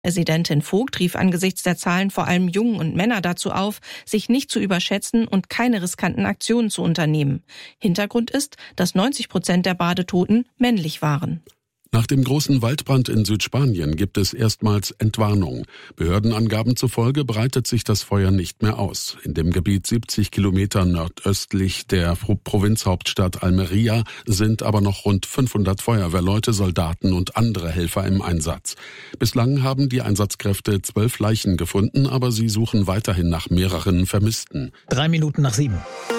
Präsidentin Vogt rief angesichts der Zahlen vor allem Jungen und Männer dazu auf, sich nicht zu überschätzen und keine riskanten Aktionen zu unternehmen. Hintergrund ist, dass 90% der Badetoten männlich waren. Nach dem großen Waldbrand in Südspanien gibt es erstmals Entwarnung. Behördenangaben zufolge breitet sich das Feuer nicht mehr aus. In dem Gebiet 70 Kilometer nordöstlich der Provinzhauptstadt Almería sind aber noch rund 500 Feuerwehrleute, Soldaten und andere Helfer im Einsatz. Bislang haben die Einsatzkräfte 12 Leichen gefunden, aber sie suchen weiterhin nach mehreren Vermissten. 7:03.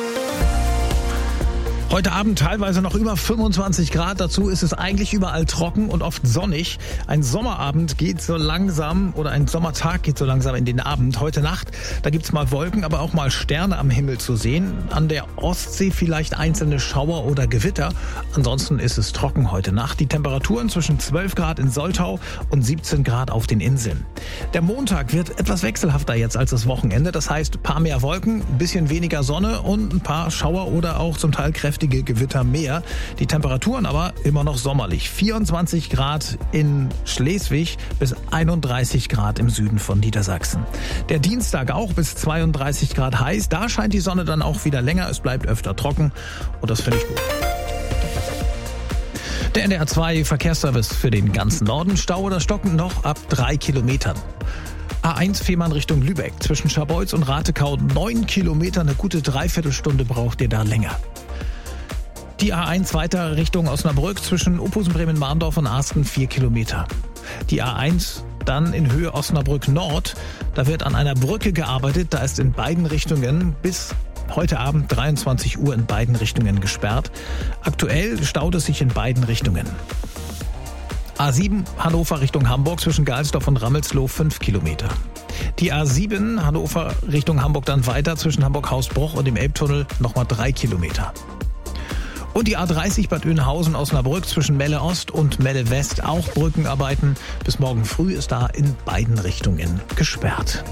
Heute Abend teilweise noch über 25 Grad. Dazu ist es eigentlich überall trocken und oft sonnig. Ein Sommerabend geht so langsam oder ein Sommertag geht so langsam in den Abend. Heute Nacht, da gibt's mal Wolken, aber auch mal Sterne am Himmel zu sehen. An der Ostsee vielleicht einzelne Schauer oder Gewitter. Ansonsten ist es trocken heute Nacht. Die Temperaturen zwischen 12 Grad in Soltau und 17 Grad auf den Inseln. Der Montag wird etwas wechselhafter jetzt als das Wochenende. Das heißt, ein paar mehr Wolken, ein bisschen weniger Sonne und ein paar Schauer oder auch zum Teil kräftige Gewitter mehr. Die Temperaturen aber immer noch sommerlich. 24 Grad in Schleswig bis 31 Grad im Süden von Niedersachsen. Der Dienstag auch bis 32 Grad heiß. Da scheint die Sonne dann auch wieder länger. Es bleibt öfter trocken und das finde ich gut. Der NDR 2 Verkehrsservice für den ganzen Norden. Stau oder Stocken noch ab 3 Kilometern. A1 Fehmarn Richtung Lübeck. Zwischen Scharbeutz und Ratekau 9 Kilometer. Eine gute Dreiviertelstunde braucht ihr da länger. Die A1 weiter Richtung Osnabrück zwischen Ophusen, Bremen-Marndorf und Arsten 4 Kilometer. Die A1 dann in Höhe Osnabrück Nord. Da wird an einer Brücke gearbeitet. Da ist in beiden Richtungen bis heute Abend 23 Uhr in beiden Richtungen gesperrt. Aktuell staut es sich in beiden Richtungen. A7 Hannover Richtung Hamburg zwischen Galsdorf und Rammelsloh 5 Kilometer. Die A7 Hannover Richtung Hamburg dann weiter zwischen Hamburg-Hausbruch und dem Elbtunnel nochmal 3 Kilometer. Und die A30 Bad Oeynhausen-Osnabrück zwischen Melle Ost und Melle West auch Brückenarbeiten. Bis morgen früh ist da in beiden Richtungen gesperrt.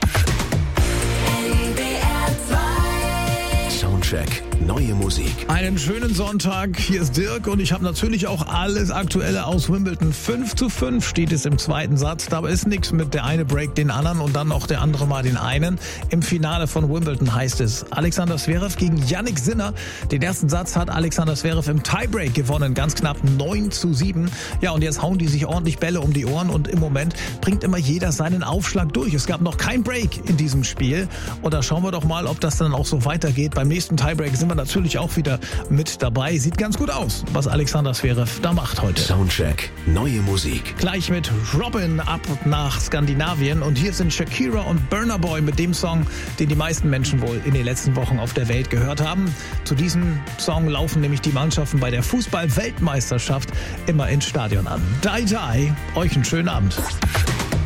Soundcheck. Neue Musik. Einen schönen Sonntag. Hier ist Dirk und ich habe natürlich auch alles Aktuelle aus Wimbledon. 5:5 steht es im zweiten Satz. Dabei ist nichts mit der eine breakt den anderen und dann noch der andere mal den einen. Im Finale von Wimbledon heißt es Alexander Zverev gegen Jannik Sinner. Den ersten Satz hat Alexander Zverev im Tiebreak gewonnen. Ganz knapp 9:7. Ja, und jetzt hauen die sich ordentlich Bälle um die Ohren und im Moment bringt immer jeder seinen Aufschlag durch. Es gab noch kein Break in diesem Spiel. Und da schauen wir doch mal, ob das dann auch so weitergeht. Beim nächsten Tiebreak sind wir natürlich auch wieder mit dabei. Sieht ganz gut aus, was Alexander Zverev da macht heute. Soundcheck. Neue Musik. Gleich mit Robin ab nach Skandinavien. Und hier sind Shakira und Burna Boy mit dem Song, den die meisten Menschen wohl in den letzten Wochen auf der Welt gehört haben. Zu diesem Song laufen nämlich die Mannschaften bei der Fußball-Weltmeisterschaft immer ins Stadion an. Die, euch einen schönen Abend.